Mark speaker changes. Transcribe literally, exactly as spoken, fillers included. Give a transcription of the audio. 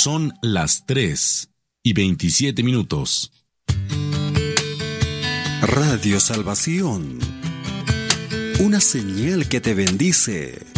Speaker 1: Son las tres y veintisiete minutos.
Speaker 2: Radio Salvación, una señal que te bendice.